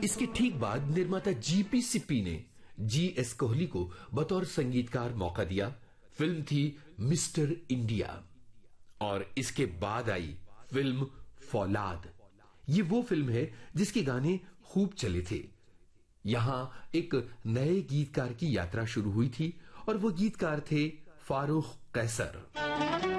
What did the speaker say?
इसके ठीक बाद निर्माता जीपी सिप्पी ने जीएस कोहली को बतौर संगीतकार मौका दिया। फिल्म थी मिस्टर इंडिया और इसके बाद आई फिल्म फौलाद। ये वो फिल्म है जिसके गाने खूब चले थे। यहां एक नए गीतकार की यात्रा शुरू हुई थी और वो गीतकार थे फारूक कैसर।